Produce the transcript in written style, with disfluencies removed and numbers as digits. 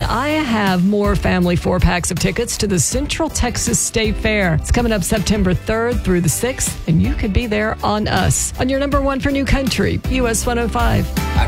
I have more family 4-packs of tickets to the Central Texas State Fair. It's coming up September 3rd through the 6th, and you could be there on us. On your number one for New Country, US 105.